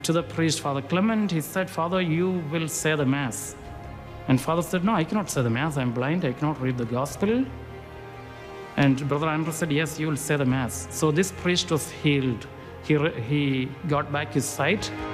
to the priest, Father Clement. He said, Father, you will say the Mass. And Father said, no, I cannot say the Mass. I'm blind. I cannot read the Gospel. And Brother Andrew said, yes, you will say the Mass. So this priest was healed. He got back his sight.